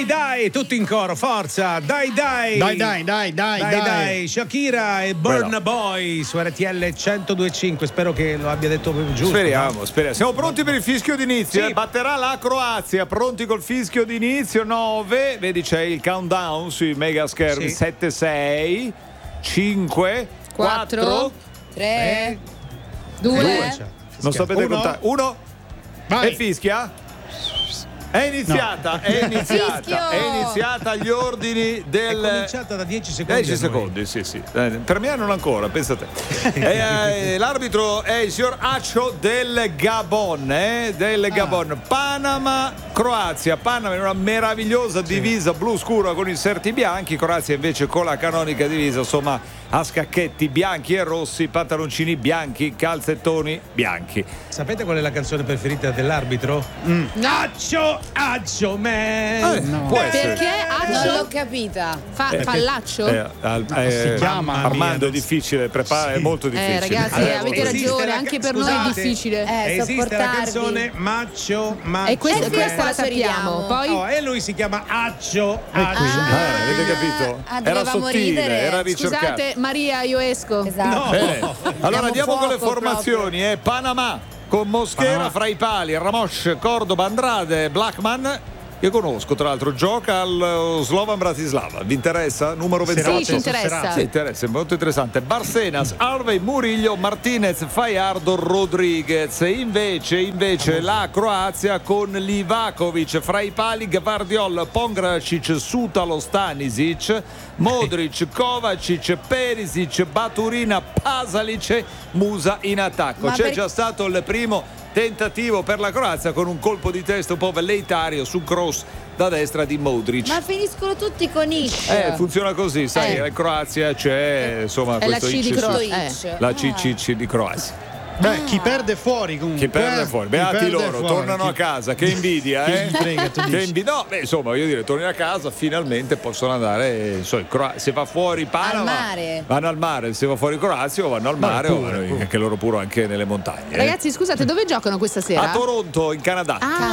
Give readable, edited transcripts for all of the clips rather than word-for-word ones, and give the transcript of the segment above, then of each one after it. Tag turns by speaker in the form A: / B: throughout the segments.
A: dai, tutti in coro, forza, dai. Dai, Shakira e Burna Boy su RTL 102.5, spero che lo abbia detto giusto.
B: Speriamo. Siamo pronti per il fischio d'inizio,
A: sì.
B: Batterà la Croazia, pronti col fischio d'inizio, 9, vedi c'è il countdown sui mega schermi,
A: sì.
B: 7, 6, 5, 4,
C: 3, 2.
B: non sapete contare, 1, e fischia? È iniziata agli ordini
A: È cominciata da 10 secondi.
B: 10 secondi, sì. Per me non ancora, pensate. L'arbitro è il signor Accio del Gabon, Panama, Croazia. Panama in una meravigliosa divisa blu scuro con inserti bianchi, Croazia invece con la canonica divisa, insomma, a scacchetti bianchi e rossi, pantaloncini bianchi, calzettoni bianci.
A: Sapete qual è la canzone preferita dell'arbitro? Accio man.
B: Può essere.
C: Perché
D: Non l'ho capita.
C: Fallaccio?
B: Si
A: chiama
B: Armando, è difficile, è molto difficile.
C: Ragazzi, avete ragione, anche per noi è difficile.
A: Esiste la canzone Maccio
C: E questa la
D: sappiamo.
C: sappiamo. Poi
A: e lui si chiama Accio.
B: Avete capito? Era
D: dovevamo
B: sottile,
D: ridere.
B: era ricercato.
C: scusate, Maria, io esco.
D: Esatto.
B: Bene. Allora andiamo con le
D: fuoco
B: formazioni. È Panama con Mosquera fra i pali, Ramos, Cordoba, Andrade, Blackman, che conosco tra l'altro, gioca al Slovan Bratislava. Vi interessa? Numero 28?
C: Sì, ci interessa.
B: Sì, interessa, è molto interessante. Barcenas, Harvey, Murillo, Martinez, Fajardo, Rodriguez. Invece la Croazia con Livakovic fra i pali, Gvardiol, Pongracic, Sutalo, Stanisic, Modric, Kovacic, Perisic, Baturina, Pasalic, Musa in attacco. C'è già stato il primo tentativo per la Croazia con un colpo di testa un po' velleitario su cross da destra di Modric.
D: Ma finiscono tutti con Ish.
B: Funziona così, sai, in Croazia c'è insomma
C: è la
B: questo
C: C di
D: Croazia.
B: la CCC di Croazia.
E: Beh, chi perde fuori comunque.
B: Chi perde fuori, beati loro, tornano a casa, che invidia, No, insomma, voglio dire, torni a casa, finalmente possono andare, se va fuori Panama, vanno al mare, se va fuori Croazia o vanno al mare o vanno anche loro pure anche nelle montagne.
C: Ragazzi, scusate, dove giocano questa sera?
B: A Toronto, in Canada.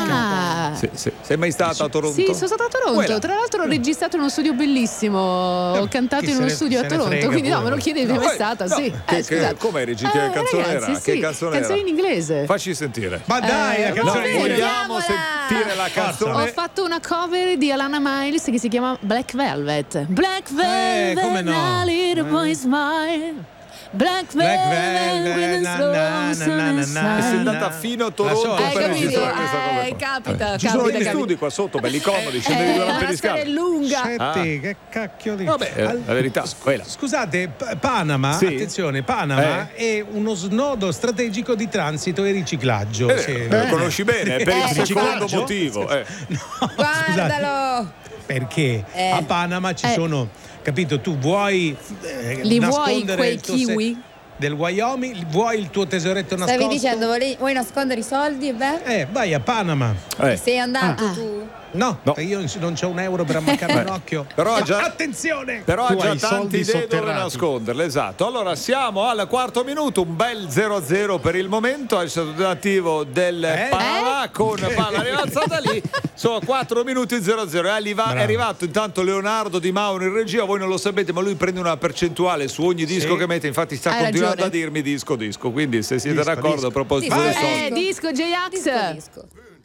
B: Sì. Sei mai stata a Toronto?
C: Sì, sono stata a Toronto. Tra l'altro ho registrato in uno studio bellissimo. Ho cantato in uno studio a Toronto. Quindi no, me lo chiedevi, è stata? Sì.
B: Come registrato? Che canzone
C: ragazzi,
B: era?
C: sì.
B: Che canzone era?
C: In inglese.
B: Facci sentire.
A: Ma dai, la canzone
B: vogliamo sentire la canzone.
C: Ho fatto una cover di Alana Miles che si chiama Black Velvet. Black Velvet,
A: come no?
C: a little boy smile. Black Velvet,
B: E sei andata fino a Toronto per registrare questa cosa.
C: Capita.
B: Ci sono gli studi qua sotto, belli comodi, scendi due rampe di scala.
C: È lunga.
A: Senti, che cacchio di...
B: Vabbè, la verità, quella.
A: Scusate, Panama, attenzione, Panama è uno snodo strategico di transito e riciclaggio.
B: Lo conosci bene, per il secondo motivo.
A: No,
D: Guardalo.
A: perché a Panama ci sono, capito, tu vuoi
C: Li vuoi
A: nascondere
C: quei
A: il tuo
C: kiwi?
A: del Wyoming, vuoi il tuo tesoretto nascosto?
D: Stavi dicendo, vuoi nascondere i soldi? Beh,
A: Vai a Panama.
D: sei andato tu?
A: No, io non c'ho un euro per ammaccarmi un occhio.
B: Però
A: attenzione!
B: Però ha già
E: hai
B: tanti
E: soldi
B: idee dove
E: sotterrati.
B: nasconderle, esatto. Allora siamo al quarto minuto, un bel 0-0 per il momento. È stato tentativo del Panama con palla rialzata lì. Sono 4 minuti 0-0. È arrivato intanto Leonardo Di Mauro in regia. Voi non lo sapete, ma lui prende una percentuale su ogni disco che mette. Infatti sta continuando a dirmi disco. Quindi se siete d'accordo a proposito dei soldi.
C: Disco J-Ax.
D: Disco.